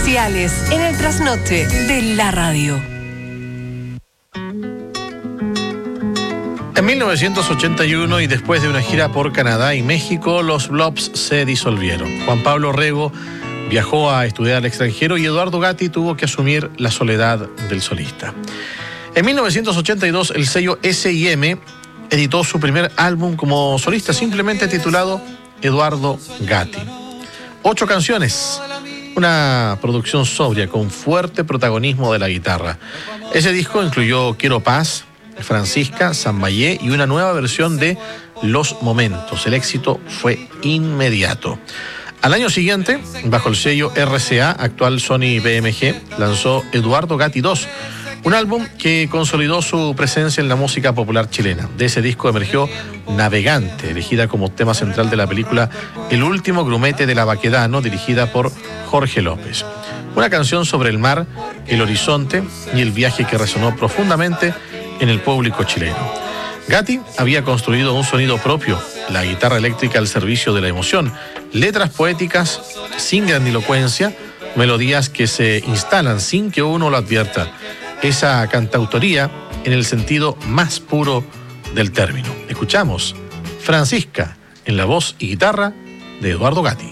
especiales en el trasnoche de la radio. En 1981 y después de una gira por Canadá y México, los Blobs se disolvieron. Juan Pablo Rego viajó a estudiar al extranjero y Eduardo Gatti tuvo que asumir la soledad del solista. En 1982, el sello S&M editó su primer álbum como solista, simplemente titulado Eduardo Gatti. 8 canciones, una producción sobria con fuerte protagonismo de la guitarra. Ese disco incluyó Quiero Paz, Francisca, San Mayé y una nueva versión de Los Momentos. El éxito fue inmediato. Al año siguiente, bajo el sello RCA, actual Sony BMG, lanzó Eduardo Gatti 2, un álbum que consolidó su presencia en la música popular chilena. De ese disco emergió Navegante, elegida como tema central de la película El último grumete de la Baquedano, dirigida por Jorge López. Una canción sobre el mar, el horizonte y el viaje que resonó profundamente en el público chileno. Gatti había construido un sonido propio, la guitarra eléctrica al servicio de la emoción, letras poéticas sin grandilocuencia, melodías que se instalan sin que uno lo advierta. Esa cantautoría en el sentido más puro del término. Escuchamos Francisca en la voz y guitarra de Eduardo Gatti.